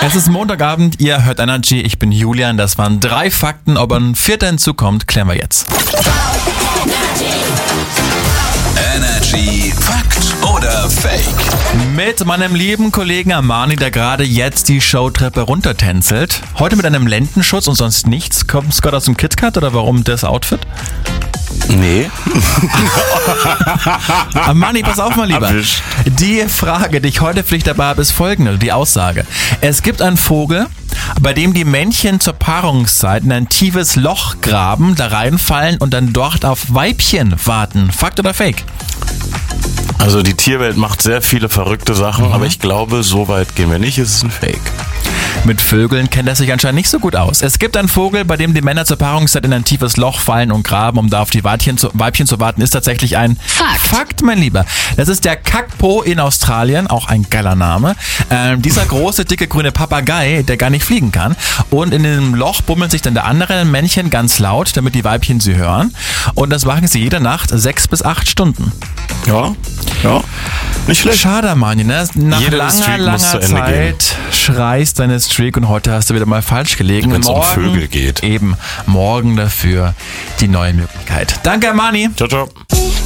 Es ist Montagabend, ihr hört Energy, ich bin Julian, das waren 3 Fakten, ob ein 4. hinzukommt, klären wir jetzt. Energy Fakt oder Fake? Mit meinem lieben Kollegen Armani, der gerade jetzt die Showtreppe runtertänzelt. Heute mit einem Lendenschutz und sonst nichts. Kommst du gerade aus dem KitKat oder warum das Outfit? Nee. Armani, pass auf mal lieber. Erwischt. Die Frage, die ich heute für dich dabei habe, ist folgende, die Aussage. Es gibt einen Vogel, bei dem die Männchen zur Paarungszeit in ein tiefes Loch graben, da reinfallen und dann dort auf Weibchen warten. Fakt oder Fake? Also die Tierwelt macht sehr viele verrückte Sachen, aber ich glaube, so weit gehen wir nicht, es ist ein Fake. Mit Vögeln kennt er sich anscheinend nicht so gut aus. Es gibt einen Vogel, bei dem die Männer zur Paarungszeit in ein tiefes Loch fallen und graben, um da auf die Weibchen zu warten, ist tatsächlich ein Fakt, mein Lieber. Das ist der Kakpo in Australien, auch ein geiler Name. Dieser große, dicke, grüne Papagei, der gar nicht fliegen kann. Und in dem Loch bummeln sich dann der andere Männchen ganz laut, damit die Weibchen sie hören. Und das machen sie jede Nacht 6 bis 8 Stunden. Ja, nicht schlecht. Schade, Mani, ne? Nach Jede langer Streak muss zu Ende Zeit schreist deine Streak und heute hast du wieder mal falsch gelegen. Wenn es um Vögel geht. Eben, morgen dafür die neue Möglichkeit. Danke, Mani. Ciao, ciao.